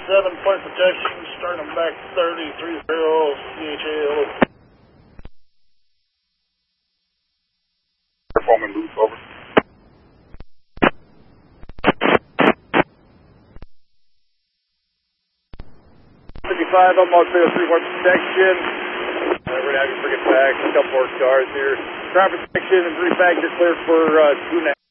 7-point protection, starting back 30-30, CHAL. Performing loop, over. 55, I'm on 3-1 protection. We're going to have you bring it back. A couple more cars here. Traffic protection and 3 factor clear for 2.5.